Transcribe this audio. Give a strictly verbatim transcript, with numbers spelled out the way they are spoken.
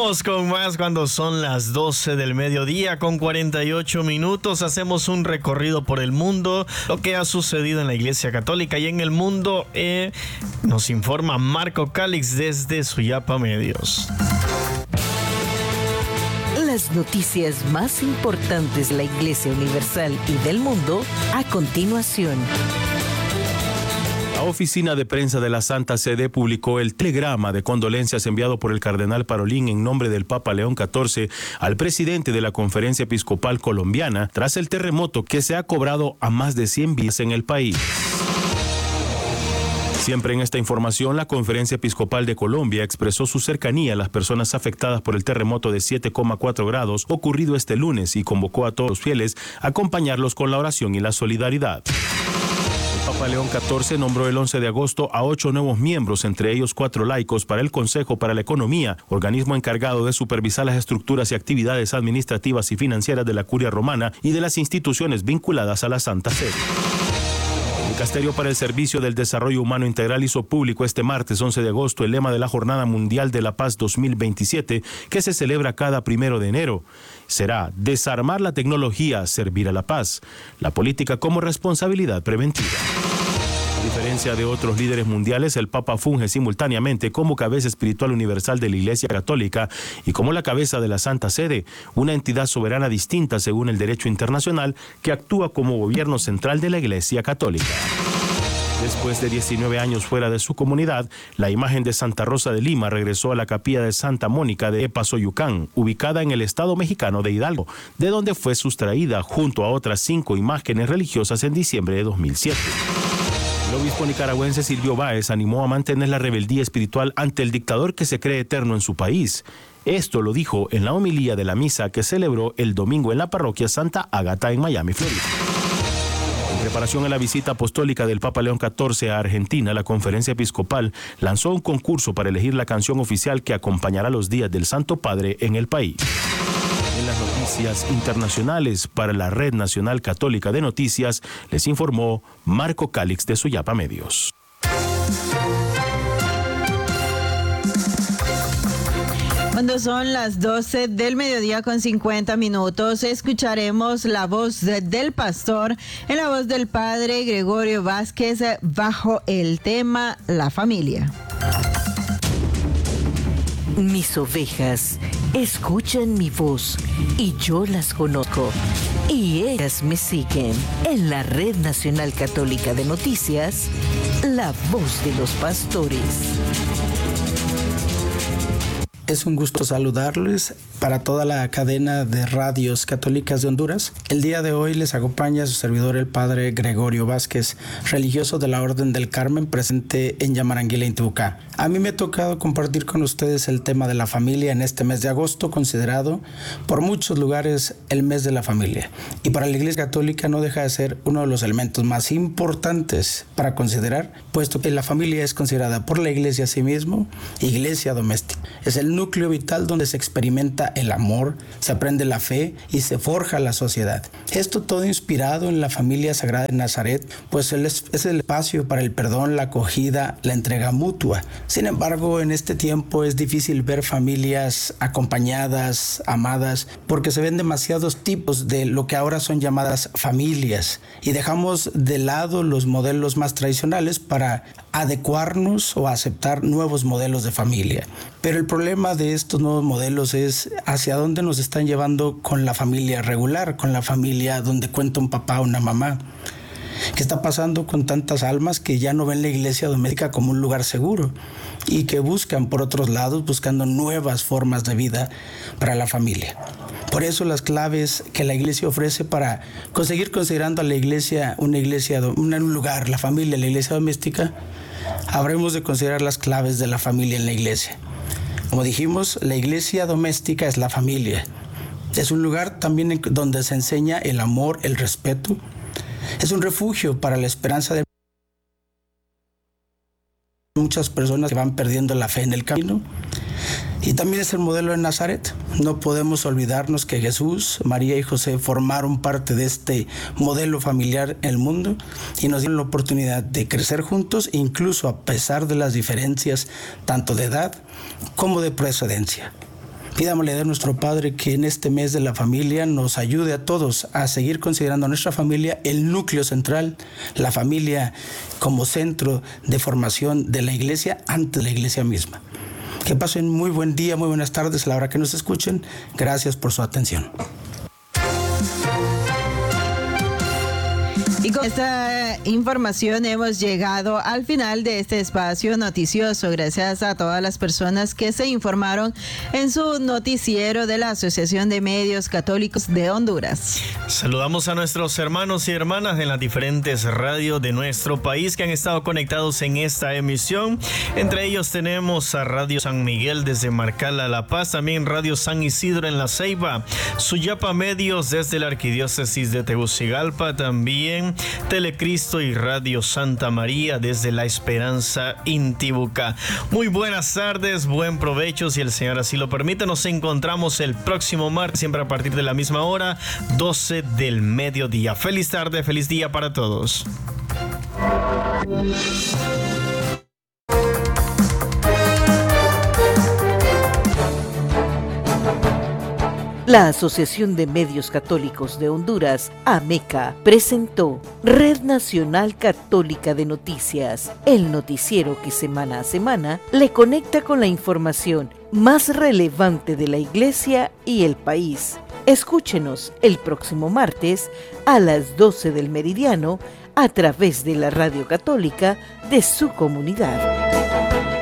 Continuamos con más cuando son las doce del mediodía con cuarenta y ocho minutos. Hacemos un recorrido por el mundo, lo que ha sucedido en la Iglesia Católica y en el mundo. Eh, nos informa Marco Calix desde Suyapa Medios. Las noticias más importantes de la Iglesia Universal y del mundo a continuación. La oficina de prensa de la Santa Sede publicó el telegrama de condolencias enviado por el cardenal Parolín en nombre del Papa León catorce al presidente de la Conferencia Episcopal Colombiana tras el terremoto que se ha cobrado a más de cien vidas en el país. Siempre en esta información, la Conferencia Episcopal de Colombia expresó su cercanía a las personas afectadas por el terremoto de siete coma cuatro grados ocurrido este lunes y convocó a todos los fieles a acompañarlos con la oración y la solidaridad. Papa León catorce nombró el once de agosto a ocho nuevos miembros, entre ellos cuatro laicos, para el Consejo para la Economía, organismo encargado de supervisar las estructuras y actividades administrativas y financieras de la Curia Romana y de las instituciones vinculadas a la Santa Sede. El Dicasterio para el Servicio del Desarrollo Humano Integral hizo público este martes once de agosto el lema de la Jornada Mundial de la Paz dos mil veintisiete, que se celebra cada primero de enero. Será desarmar la tecnología, servir a la paz, la política como responsabilidad preventiva. A diferencia de otros líderes mundiales, el Papa funge simultáneamente como cabeza espiritual universal de la Iglesia Católica y como la cabeza de la Santa Sede, una entidad soberana distinta según el derecho internacional que actúa como gobierno central de la Iglesia Católica. Después de diecinueve años fuera de su comunidad, la imagen de Santa Rosa de Lima regresó a la capilla de Santa Mónica de Epazoyucán, ubicada en el estado mexicano de Hidalgo, de donde fue sustraída junto a otras cinco imágenes religiosas en diciembre de dos mil siete. El obispo nicaragüense Silvio Báez animó a mantener la rebeldía espiritual ante el dictador que se cree eterno en su país. Esto lo dijo en la homilía de la misa que celebró el domingo en la parroquia Santa Ágata en Miami, Florida. En preparación a la visita apostólica del Papa León catorce a Argentina, la Conferencia Episcopal lanzó un concurso para elegir la canción oficial que acompañará los días del Santo Padre en el país. En las noticias internacionales para la Red Nacional Católica de Noticias, les informó Marco Calix de Suyapa Medios. Cuando son las doce del mediodía con cincuenta minutos, escucharemos la voz de, del pastor en la voz del padre Gregorio Vázquez bajo el tema La Familia. Mis ovejas escuchan mi voz y yo las conozco y ellas me siguen. En la Red Nacional Católica de Noticias, la voz de los pastores. Es un gusto saludarles para toda la cadena de radios católicas de Honduras. El día de hoy les acompaña su servidor, el padre Gregorio Vázquez, religioso de la Orden del Carmen, presente en Yamaranguila, Intibucá. A mí me ha tocado compartir con ustedes el tema de la familia en este mes de agosto, considerado por muchos lugares el mes de la familia. Y para la Iglesia Católica no deja de ser uno de los elementos más importantes para considerar, puesto que la familia es considerada por la Iglesia a sí mismo iglesia doméstica. Es el núcleo vital donde se experimenta el amor, se aprende la fe y se forja la sociedad. Esto todo inspirado en la familia sagrada de Nazaret, pues es el espacio para el perdón, la acogida, la entrega mutua. Sin embargo, en este tiempo es difícil ver familias acompañadas, amadas, porque se ven demasiados tipos de lo que ahora son llamadas familias y dejamos de lado los modelos más tradicionales para adecuarnos o aceptar nuevos modelos de familia. Pero el problema de estos nuevos modelos es hacia dónde nos están llevando con la familia regular, con la familia donde cuenta un papá o una mamá. ¿Qué está pasando con tantas almas que ya no ven la iglesia doméstica como un lugar seguro y que buscan por otros lados, buscando nuevas formas de vida para la familia? Por eso las claves que la iglesia ofrece para conseguir considerando a la iglesia una iglesia, un lugar, la familia, la iglesia doméstica, habremos de considerar las claves de la familia en la iglesia. Como dijimos, la iglesia doméstica es la familia. Es un lugar también donde se enseña el amor, el respeto. Es un refugio para la esperanza de muchas personas que van perdiendo la fe en el camino. Y también es el modelo de Nazaret. No podemos olvidarnos que Jesús, María y José formaron parte de este modelo familiar en el mundo y nos dieron la oportunidad de crecer juntos, incluso a pesar de las diferencias tanto de edad como de procedencia. Pidámosle a nuestro Padre que en este mes de la familia nos ayude a todos a seguir considerando a nuestra familia el núcleo central, la familia como centro de formación de la iglesia antes de la iglesia misma. Que pasen muy buen día, muy buenas tardes a la hora que nos escuchen. Gracias por su atención. Y con esta información hemos llegado al final de este espacio noticioso. Gracias a todas las personas que se informaron en su noticiero de la Asociación de Medios Católicos de Honduras. Saludamos a nuestros hermanos y hermanas en las diferentes radios de nuestro país que han estado conectados en esta emisión. Entre ellos tenemos a Radio San Miguel desde Marcala, La Paz, también Radio San Isidro en La Ceiba, Suyapa Medios desde la Arquidiócesis de Tegucigalpa, también Telecristo y Radio Santa María desde La Esperanza, Intibucá. Muy buenas tardes, buen provecho, si el Señor así lo permite. Nos encontramos el próximo martes, siempre a partir de la misma hora, doce del mediodía. Feliz tarde, feliz día para todos. La Asociación de Medios Católicos de Honduras, AMECA, presentó Red Nacional Católica de Noticias, el noticiero que semana a semana le conecta con la información más relevante de la Iglesia y el país. Escúchenos el próximo martes a las doce del meridiano a través de la radio católica de su comunidad.